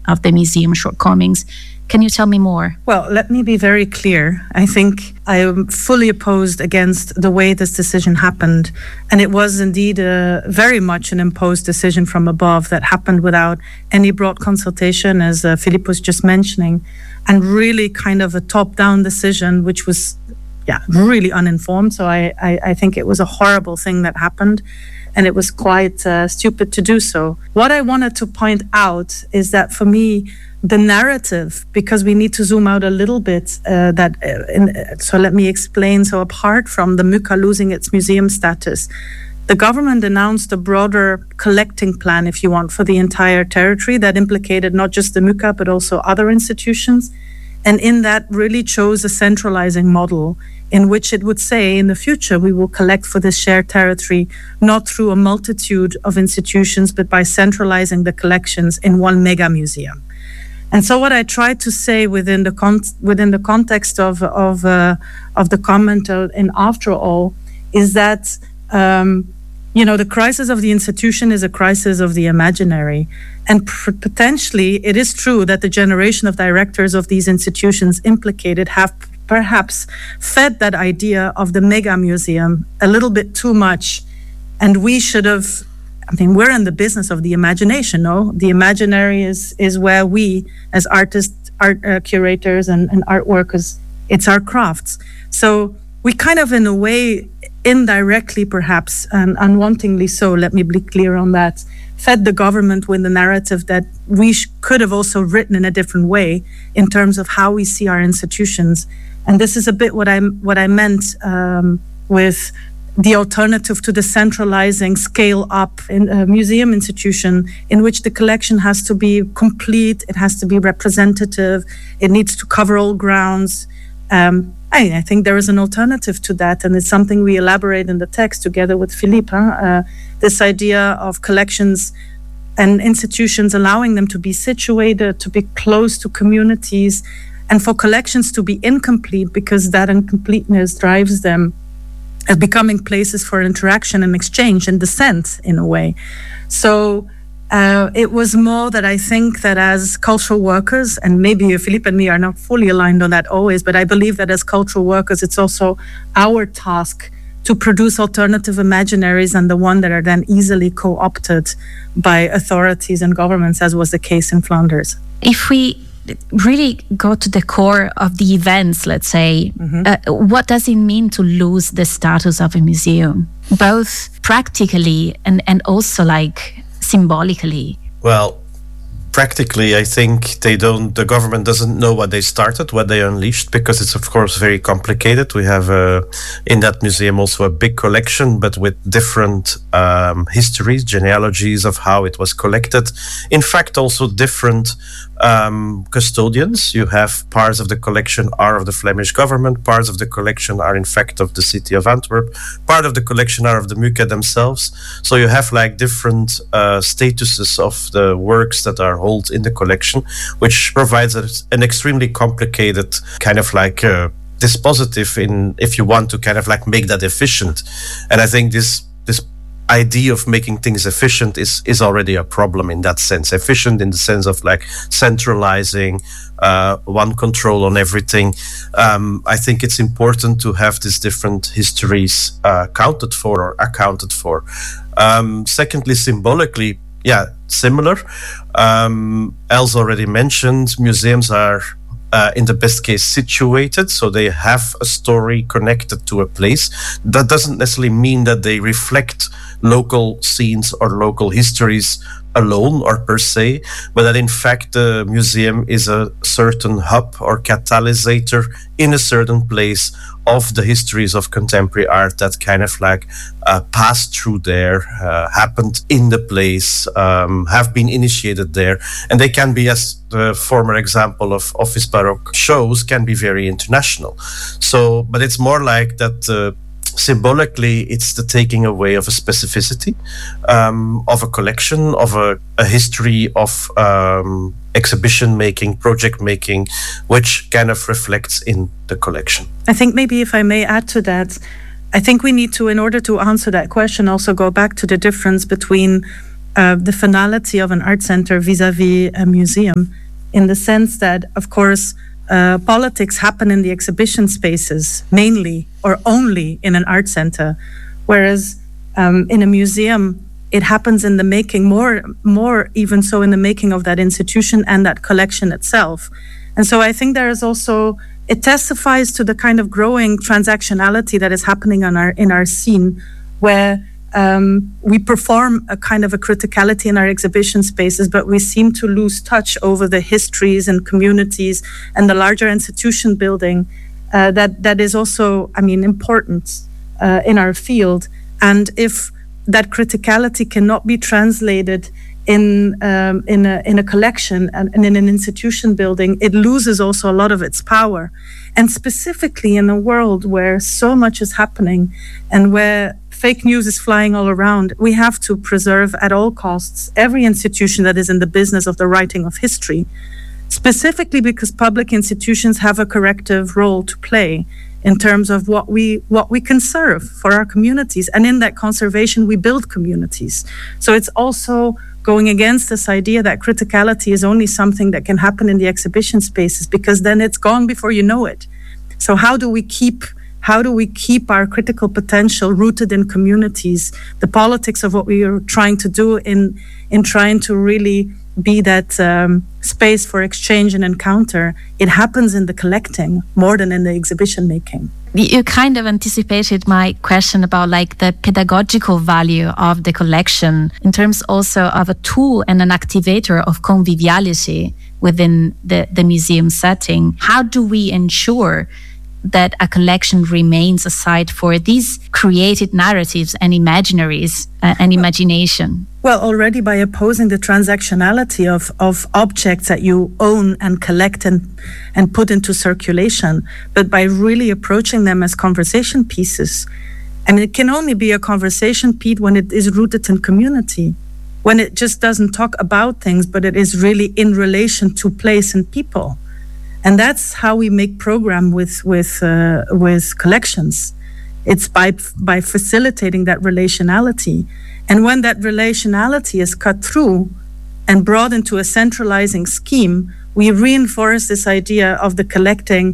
of the museum shortcomings. Can you tell me more? Well, let me be very clear. I think I am fully opposed against the way this decision happened. And it was indeed very much an imposed decision from above that happened without any broad consultation, as Philippe was just mentioning, and really kind of a top-down decision, which was really uninformed. So I think it was a horrible thing that happened. And it was quite stupid to do so. What I wanted to point out is that for me, the narrative, because we need to zoom out a little bit, so let me explain. So apart from the MUCA losing its museum status, the government announced a broader collecting plan, if you want, for the entire territory that implicated not just the MUCA, but also other institutions. And in that really chose a centralizing model in which it would say in the future we will collect for this shared territory not through a multitude of institutions, but by centralizing the collections in one mega museum. And so what I tried to say within the context of the comment in After All is that the crisis of the institution is a crisis of the imaginary. And potentially it is true that the generation of directors of these institutions implicated have perhaps fed that idea of the mega museum a little bit too much. And we should have, we're in the business of the imagination, no? The imaginary is where we, as artists, art curators and art workers, it's our crafts. So we kind of, in a way, indirectly perhaps, and unwantingly so, let me be clear on that, fed the government with the narrative that we could have also written in a different way in terms of how we see our institutions. And this is a bit what I meant with the alternative to the centralizing scale-up in a museum institution in which the collection has to be complete, it has to be representative, it needs to cover all grounds. I think there is an alternative to that, and it's something we elaborate in the text together with Philippe. This idea of collections and institutions allowing them to be situated, to be close to communities, and for collections to be incomplete because that incompleteness drives them as becoming places for interaction and exchange and dissent in a way. So it was more that I think that as cultural workers, and maybe Philippe and me are not fully aligned on that always, but I believe that as cultural workers, it's also our task to produce alternative imaginaries and the one that are then easily co-opted by authorities and governments, as was the case in Flanders. If we really go to the core of the events, let's say, what does it mean to lose the status of a museum, both practically and also symbolically? Well, practically, I think the government doesn't know what they started, what they unleashed, because it's of course very complicated. We have in that museum also a big collection, but with different histories, genealogies of how it was collected. In fact, also different custodians. You have parts of the collection are of the Flemish government, parts of the collection are in fact of the city of Antwerp, part of the collection are of the MUCA themselves. So you have different statuses of the works that are held in the collection, which provides an extremely complicated kind of dispositive if you want to kind of make that efficient. And I think this idea of making things efficient is already a problem in that sense. Efficient in the sense of centralizing one control on everything. I think it's important to have these different histories accounted for. Secondly, symbolically, similar. Els already mentioned museums are in the best case situated, so they have a story connected to a place. That doesn't necessarily mean that they reflect local scenes or local histories alone or per se, but that in fact the museum is a certain hub or catalysator in a certain place of the histories of contemporary art that kind of passed through there, happened in the place, have been initiated there. And they can be, as the former example of Office Baroque shows, can be very international. So, but it's more like that symbolically, it's the taking away of a specificity, of a collection, of a history of exhibition making, project making, which kind of reflects in the collection. I think maybe if I may add to that, I think we need to, in order to answer that question, also go back to the difference between the finality of an art center vis-a-vis a museum, in the sense that, of course, politics happen in the exhibition spaces mainly or only in an art center, whereas in a museum it happens in the making, more even so in the making of that institution and that collection itself. And so I think there is also, it testifies to the kind of growing transactionality that is happening in our scene, where we perform a kind of a criticality in our exhibition spaces, but we seem to lose touch over the histories and communities and the larger institution building that is also, I mean, important in our field. And if that criticality cannot be translated in a collection and in an institution building, it loses also a lot of its power. And specifically in a world where so much is happening and where fake news is flying all around, we have to preserve at all costs every institution that is in the business of the writing of history, specifically because public institutions have a corrective role to play in terms of what we conserve for our communities. And in that conservation, we build communities. So it's also going against this idea that criticality is only something that can happen in the exhibition spaces, because then it's gone before you know it. So how do we keep our critical potential rooted in communities? The politics of what we are trying to do in trying to really be that space for exchange and encounter, it happens in the collecting more than in the exhibition making. You kind of anticipated my question about like the pedagogical value of the collection in terms also of a tool and an activator of conviviality within the museum setting. How do we ensure that a collection remains a site for these created narratives and imaginaries and imagination? Well, already by opposing the transactionality of objects that you own and collect and put into circulation, but by really approaching them as conversation pieces. And it can only be a conversation piece when it is rooted in community, when it just doesn't talk about things, but it is really in relation to place and people. And that's how we make program with collections. It's by facilitating that relationality. And when that relationality is cut through and brought into a centralizing scheme, we reinforce this idea of the collection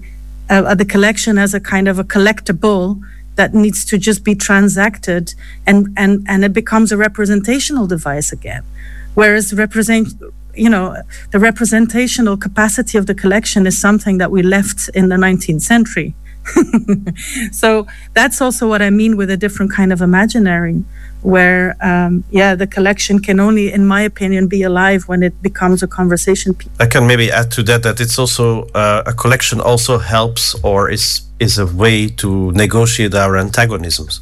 as a kind of a collectible that needs to just be transacted, and it becomes a representational device again. Whereas the representational capacity of the collection is something that we left in the 19th century. So that's also what I mean with a different kind of imaginary, where the collection can only, in my opinion, be alive when it becomes a conversation piece. I can maybe add to that it's also a collection also helps or is a way to negotiate our antagonisms.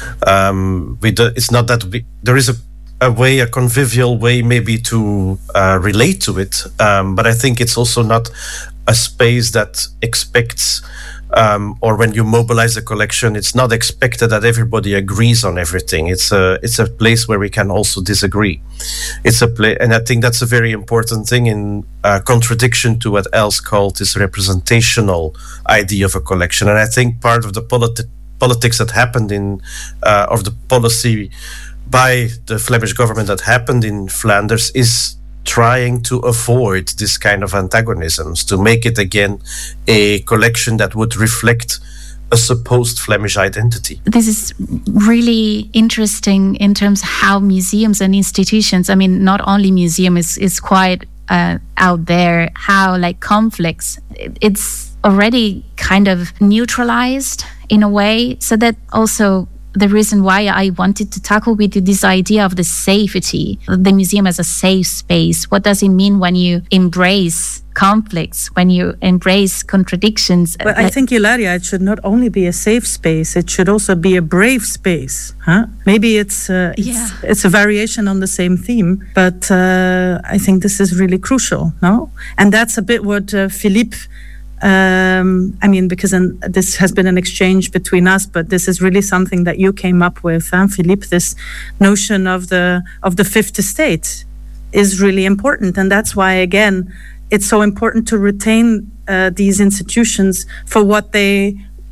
It's not that there is a convivial way maybe to relate to it, but I think it's also not a space that expects or when you mobilize a collection, it's not expected that everybody agrees on everything. It's a place where we can also disagree. It's a place, and I think that's a very important thing in contradiction to what Els called this representational idea of a collection. And I think part of the politics that happened of the policy by the Flemish government that happened in Flanders is trying to avoid this kind of antagonisms, to make it again a collection that would reflect a supposed Flemish identity. This is really interesting in terms of how museums and institutions, I mean, not only museum is quite out there, how like conflicts, it's already kind of neutralized in a way, so that also the reason why I wanted to tackle with you this idea of the safety, the museum as a safe space. What does it mean when you embrace conflicts, when you embrace contradictions? Well, I think, Ilaria, it should not only be a safe space, it should also be a brave space. Maybe it's a variation on the same theme, but I think this is really crucial, no? And that's a bit what Philippe, because this has been an exchange between us, but this is really something that you came up with, Philippe. This notion of the fifth estate is really important, and that's why, again, it's so important to retain these institutions for what they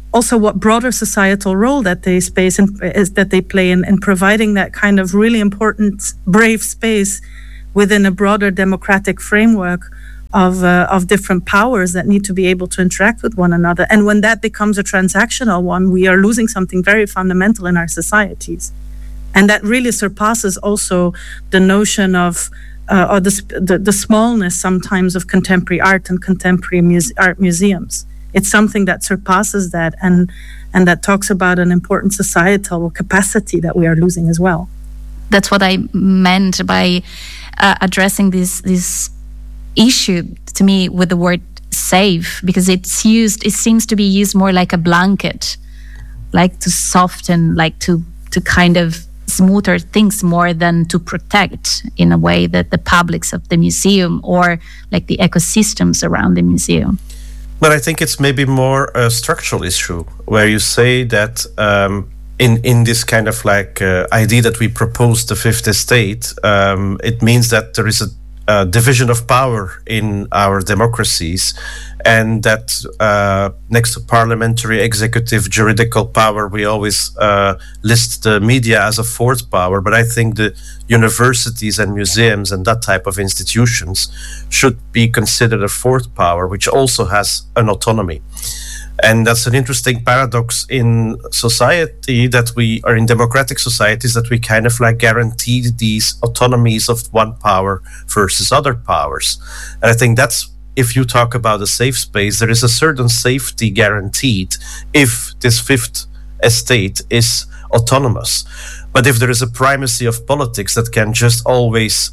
also what broader societal role that they play in providing that kind of really important, brave space within a broader democratic framework of different powers that need to be able to interact with one another. And when that becomes a transactional one, we are losing something very fundamental in our societies. And that really surpasses also the notion of or the smallness sometimes of contemporary art and contemporary art museums. It's something that surpasses that and that talks about an important societal capacity that we are losing as well. That's what I meant by addressing this issue to me with the word safe, because it seems to be used more like a blanket, like to soften, like to kind of smoother things more than to protect in a way that the publics of the museum or like the ecosystems around the museum. But I think it's maybe more a structural issue where you say that in this kind of like idea that we propose the fifth estate, it means that there is a division of power in our democracies, and that next to parliamentary, executive, juridical power, we always list the media as a fourth power. But I think the universities and museums and that type of institutions should be considered a fourth power, which also has an autonomy. And that's an interesting paradox in society, that we are in democratic societies, that we kind of like guarantee these autonomies of one power versus other powers. And I think that's, if you talk about a safe space, there is a certain safety guaranteed if this fifth estate is autonomous. But if there is a primacy of politics that can just always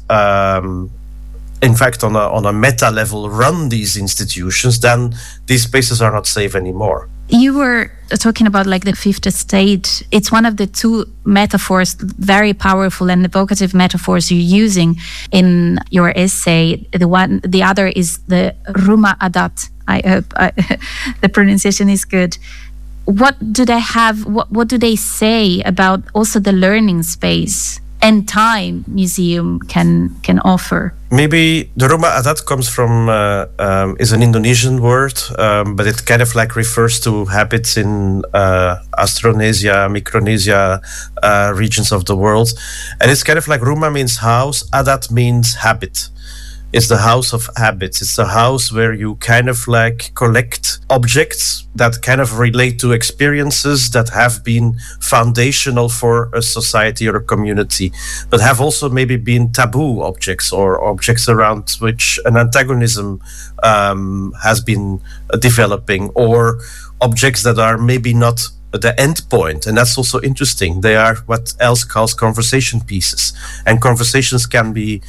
in fact, on a meta level, run these institutions, then these spaces are not safe anymore. You were talking about like the fifth estate. It's one of the two metaphors, very powerful and evocative metaphors you're using in your essay. The other is the Rumah Adat. I hope the pronunciation is good. What do they have? What do they say about also the learning space and time museum can offer? Maybe the Rumah Adat comes from is an Indonesian word, but it kind of like refers to habits in Austronesia, Micronesia regions of the world, and it's kind of like Rumah means house, Adat means habit. It's the house of habits. It's the house where you kind of like collect objects that kind of relate to experiences that have been foundational for a society or a community, but have also maybe been taboo objects or objects around which an antagonism has been developing, or objects that are maybe not the end point. And that's also interesting. They are what else calls conversation pieces, and conversations can be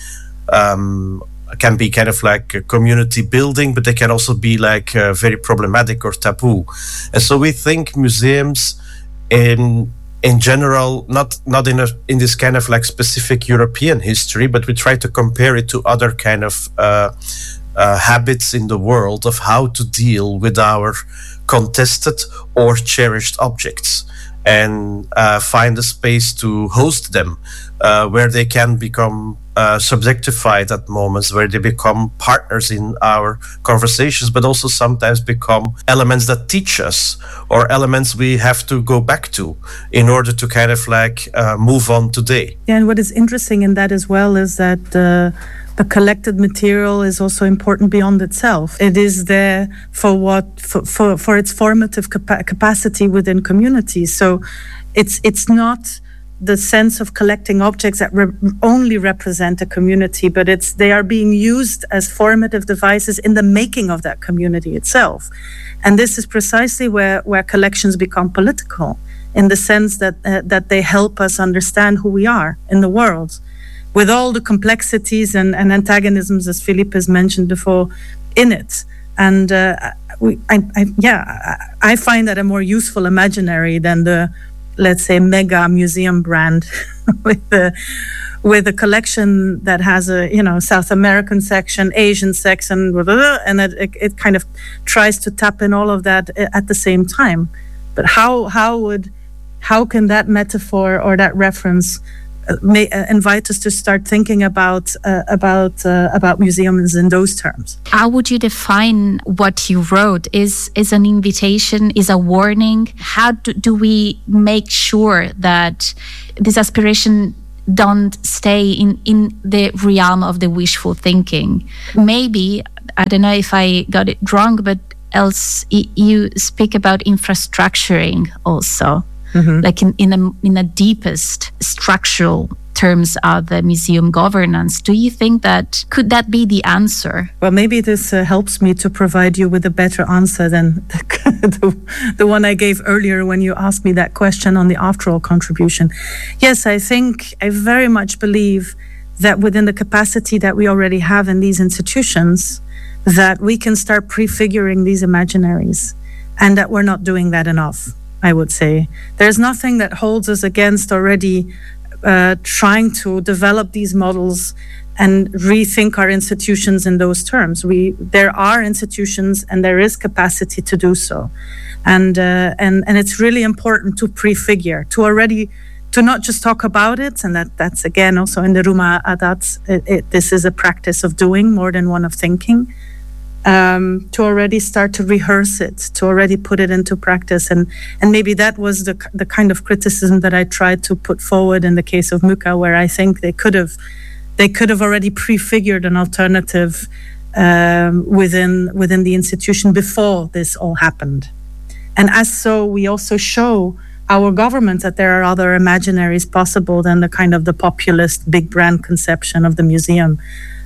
kind of like a community building, but they can also be like very problematic or taboo. And so we think museums in general, not in this kind of like specific European history, but we try to compare it to other kind of habits in the world of how to deal with our contested or cherished objects, and find a space to host them, where they can become subjectified at moments, where they become partners in our conversations, but also sometimes become elements that teach us, or elements we have to go back to in order to kind of like move on today. Yeah, and what is interesting in that as well is that the collected material is also important beyond itself. It is there for its formative capacity within communities. So it's not the sense of collecting objects that only represent a community, but they are being used as formative devices in the making of that community itself. And this is precisely where collections become political, in the sense that they help us understand who we are in the world, with all the complexities and antagonisms, as Philippe has mentioned before, in it. And I find that a more useful imaginary than the, let's say, mega museum brand with a collection that has a South American section, Asian section, and it kind of tries to tap in all of that at the same time. But how can that metaphor or that reference invite us to start thinking about museums in those terms. How would you define what you wrote? Is an invitation, is a warning? How do we make sure that this aspiration don't stay in the realm of the wishful thinking? Maybe, I don't know if I got it wrong, but else you speak about infrastructuring also, like in the deepest structural terms of the museum governance. Do you think that could that be the answer? Well, maybe this helps me to provide you with a better answer than the one I gave earlier when you asked me that question on the after all contribution. Yes, I very much believe that within the capacity that we already have in these institutions, that we can start prefiguring these imaginaries, and that we're not doing that enough, I would say. There's nothing that holds us against already trying to develop these models and rethink our institutions in those terms. There are institutions and there is capacity to do so. And it's really important to prefigure, to not just talk about it, and that's again also in the Rumah Adat, this is a practice of doing more than one of thinking, to already start to rehearse it, to already put it into practice. And maybe that was the kind of criticism that I tried to put forward in the case of MUCA, where I think they could have already prefigured an alternative within the institution before this all happened. And as so, we also show our government that there are other imaginaries possible than the kind of the populist big brand conception of the museum,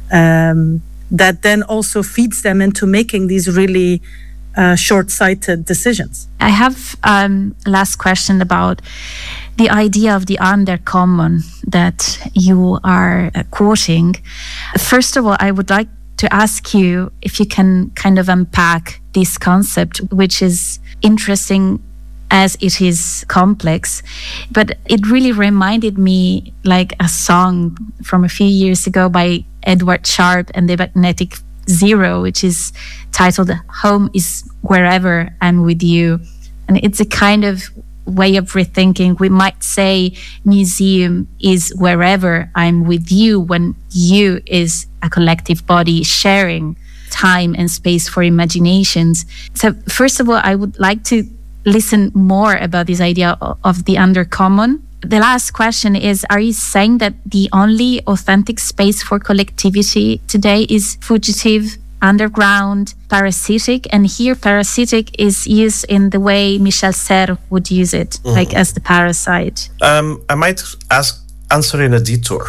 that then also feeds them into making these really short-sighted decisions. I have last question about the idea of the undercommon that you are quoting. First of all, I would like to ask you if you can kind of unpack this concept, which is interesting as it is complex, but it really reminded me like a song from a few years ago by Edward Sharpe and the Magnetic Zero, which is titled "Home is Wherever I'm With You." And it's a kind of way of rethinking. We might say museum is wherever I'm with you, when you is a collective body sharing time and space for imaginations. So first of all, I would like to listen more about this idea of the undercommon. The last question is, are you saying that the only authentic space for collectivity today is fugitive, underground, parasitic? And here parasitic is used in the way Michel Serres would use it, like as the parasite. I might answer in a detour.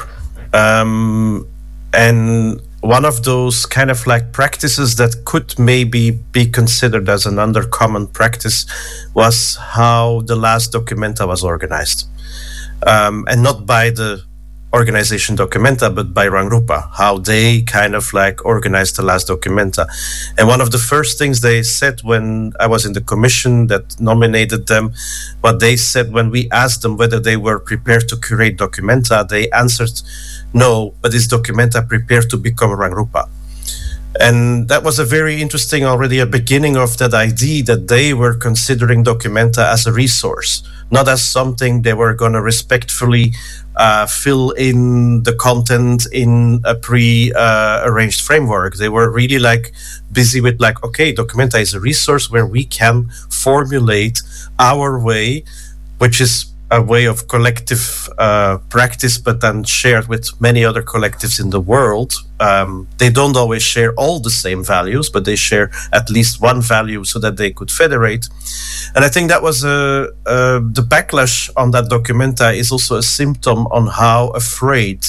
And one of those kind of like practices that could maybe be considered as an undercommon practice was how the last Documenta was organized. And not by the organization Documenta, but by Rangrupa, how they kind of like organized the last Documenta. And one of the first things they said when I was in the commission that nominated them, what they said when we asked them whether they were prepared to curate Documenta, they answered, no, but is Documenta prepared to become Rangrupa? And that was a very interesting, already a beginning of that idea that they were considering Documenta as a resource, not as something they were going to respectfully fill in the content in a pre-arranged framework. They were really like busy with like, okay, Documenta is a resource where we can formulate our way, which is a way of collective practice, but then shared with many other collectives in the world. They don't always share all the same values, but they share at least one value so that they could federate. And I think that was the backlash on that Documenta is also a symptom on how afraid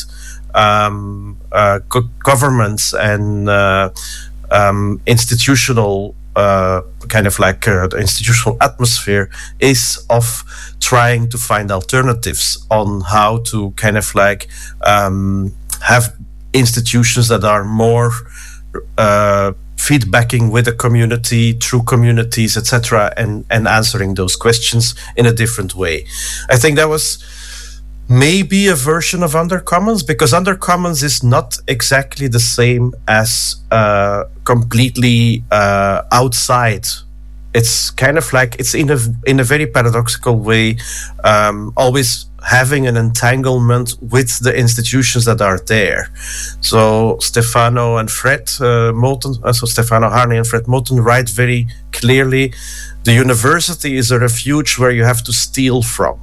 governments and institutional kind of like the institutional atmosphere is of trying to find alternatives on how to kind of like have institutions that are more feedbacking with the community, through communities, etc., and answering those questions in a different way. I think that was maybe a version of Undercommons, because Undercommons is not exactly the same as completely outside. It's kind of like, it's in a very paradoxical way, always having an entanglement with the institutions that are there. So Stefano and Fred Moten, Stefano Harney and Fred Moten write very clearly, the university is a refuge where you have to steal from.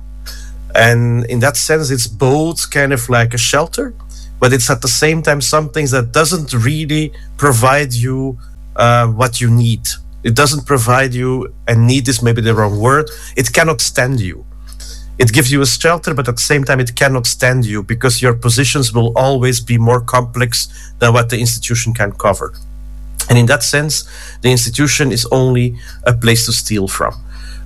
And in that sense, it's both kind of like a shelter, but it's at the same time something that doesn't really provide you what you need. It doesn't provide you, and need is maybe the wrong word, it cannot stand you. It gives you a shelter, but at the same time it cannot stand you, because your positions will always be more complex than what the institution can cover. And in that sense, the institution is only a place to steal from.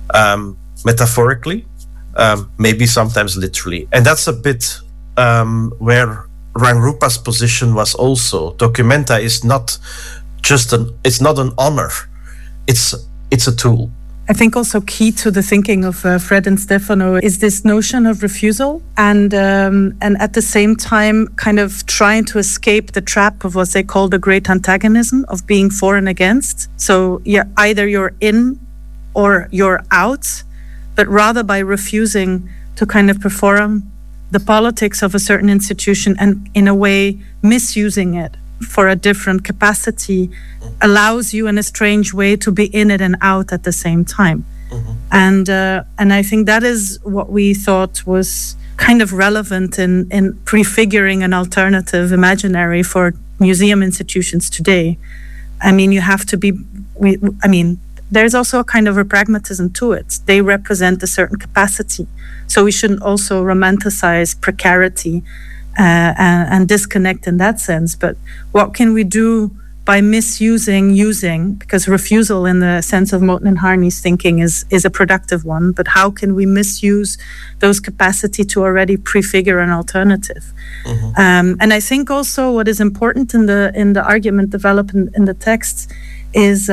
Metaphorically, maybe sometimes literally. And that's a bit where Rangrupa's position was also. Documenta is not just it's not an honor. It's a tool. I think also key to the thinking of Fred and Stefano is this notion of refusal and at the same time kind of trying to escape the trap of what they call the great antagonism of being for and against. So either you're in or you're out, but rather by refusing to kind of perform the politics of a certain institution and in a way misusing it for a different capacity allows you in a strange way to be in it and out at the same time. Mm-hmm. And I think that is what we thought was kind of relevant in prefiguring an alternative imaginary for museum institutions today. I mean, you have to be, there's also a kind of a pragmatism to it. They represent a certain capacity. So we shouldn't also romanticize precarity and disconnect in that sense. But what can we do by using, because refusal in the sense of Moten and Harney's thinking is a productive one, but how can we misuse those capacity to already prefigure an alternative? Mm-hmm. And I think also what is important in the argument developed in the text is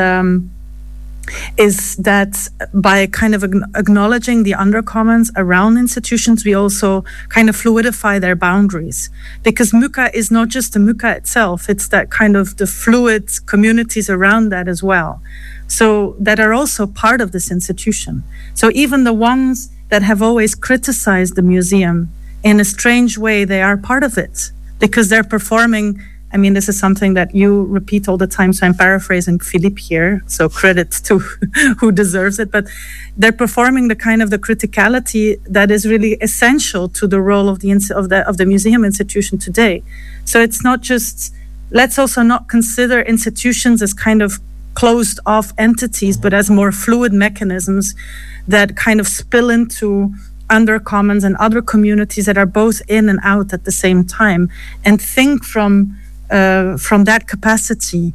that by kind of acknowledging the undercommons around institutions, we also kind of fluidify their boundaries. Because Muka is not just the Muka itself, it's that kind of the fluid communities around that as well. So that are also part of this institution. So even the ones that have always criticized the museum, in a strange way, they are part of it. Because they're performing, I mean, this is something that you repeat all the time, so I'm paraphrasing Philippe here, so credit to who deserves it, but they're performing the kind of the criticality that is really essential to the role of the museum institution today. So it's not just, let's also not consider institutions as kind of closed off entities, but as more fluid mechanisms that kind of spill into undercommons and other communities that are both in and out at the same time, and think from that capacity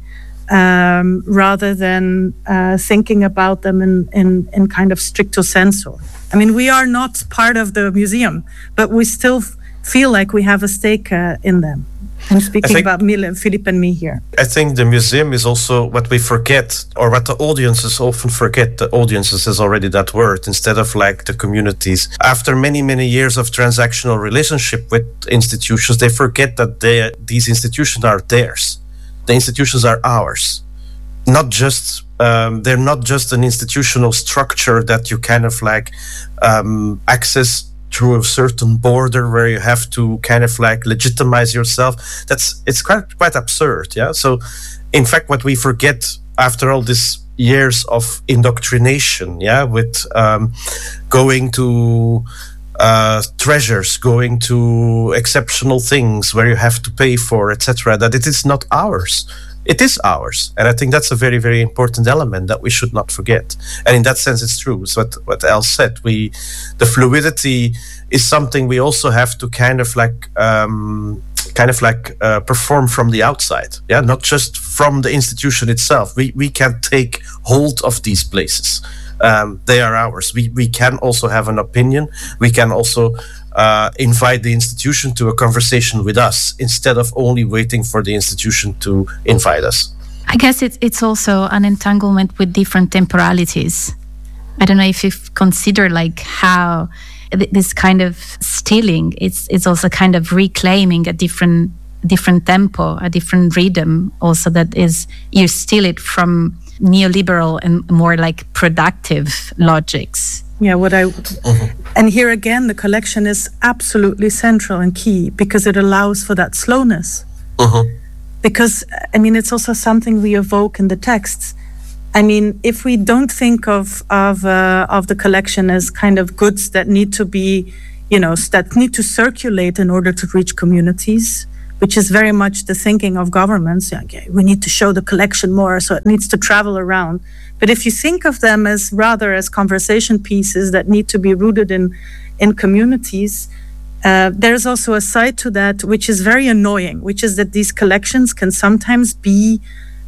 rather than thinking about them in kind of stricto sensu. I mean, we are not part of the museum, but we still feel like we have a stake in them. I'm speaking about Philippe and me here. I think the museum is also what we forget, or what the audiences often forget. The audiences is already that word, instead of like the communities. After many, many years of transactional relationship with institutions, they forget that these institutions are theirs. The institutions are ours. Not just, they're not just an institutional structure that you kind of like access through a certain border where you have to kind of like legitimize yourself. It's quite absurd, yeah. So, in fact, what we forget after all these years of indoctrination, yeah, with going to treasures, going to exceptional things where you have to pay for, etc., that it is not ours. It is ours, and I think that's a very, very important element that we should not forget. And in that sense, it's true. So what Els said, the fluidity is something we also have to kind of like perform from the outside. Yeah, not just from the institution itself. We can take hold of these places. They are ours. We can also have an opinion. We can also invite the institution to a conversation with us, instead of only waiting for the institution to invite us. I guess it's also an entanglement with different temporalities. I don't know if you've considered like how this kind of stealing, it's also kind of reclaiming a different tempo, a different rhythm also, that is, you steal it from neoliberal and more like productive logics. Yeah, and here again, the collection is absolutely central and key because it allows for that slowness. Because, I mean, it's also something we evoke in the texts. I mean, if we don't think of the collection as kind of goods that need to be, that need to circulate in order to reach communities, which is very much the thinking of governments. Okay, we need to show the collection more, so it needs to travel around. But if you think of them as rather as conversation pieces that need to be rooted in communities, there's also a side to that which is very annoying, which is that these collections can sometimes be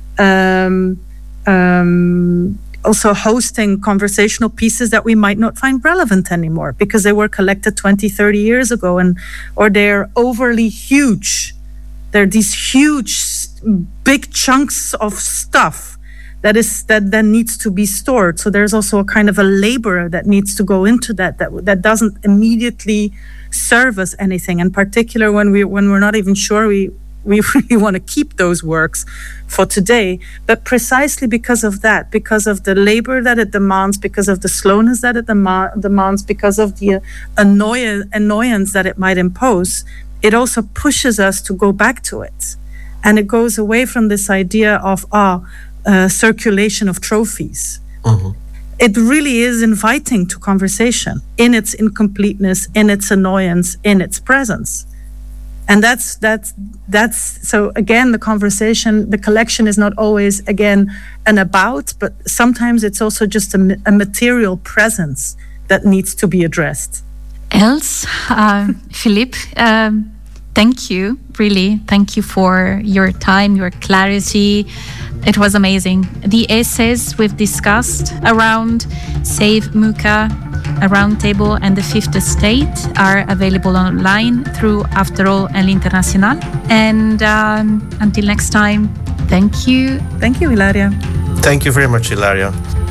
also hosting conversational pieces that we might not find relevant anymore because they were collected 20, 30 years ago, or they're overly huge. They're these huge, big chunks of stuff that then needs to be stored. So there's also a kind of a labor that needs to go into that doesn't immediately serve us anything. In particular, when we're not even sure we really want to keep those works for today. But precisely because of that, because of the labor that it demands, because of the slowness that it demands, because of the annoyance that it might impose, it also pushes us to go back to it. And it goes away from this idea of circulation of trophies. It really is inviting to conversation in its incompleteness, in its annoyance, in its presence. And that's so again, the collection is not always again an about, but sometimes it's also just a material presence that needs to be addressed. Els, Philippe, thank you, really. Thank you for your time, your clarity. It was amazing. The essays we've discussed around Save Muka, A Roundtable and the Fifth Estate are available online through After All and L'Internationale. And until next time, thank you. Thank you, Ilaria. Thank you very much, Ilaria.